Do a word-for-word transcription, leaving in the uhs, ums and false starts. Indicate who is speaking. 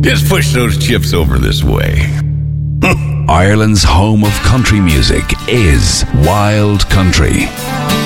Speaker 1: Just push those chips over this way.
Speaker 2: Ireland's home of country music is Wild Country.